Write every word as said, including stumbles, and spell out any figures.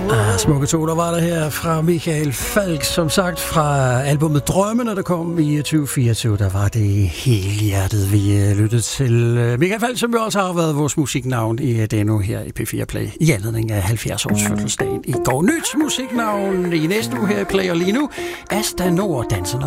Ah, smukke toner var der her fra Michael Falch, som sagt fra albumet Drømmene, der kom i tyve fireogtyve. Der var det helhjertet, vi lyttede til. Michael Falch, som jo også har været vores musiknavn i denne her i P fire Play, i anledning af halvfjerds års fødselsdagen i går. Nyt musiknavn i næste uge her i Play, og lige nu Asta Nord, dansen